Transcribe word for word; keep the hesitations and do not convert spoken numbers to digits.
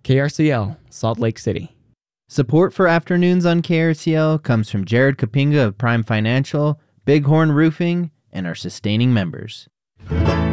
K R C L, Salt Lake City. Support for Afternoons on K R C L comes from Jared Kapinga of Prime Financial, Bighorn Roofing, and our sustaining members.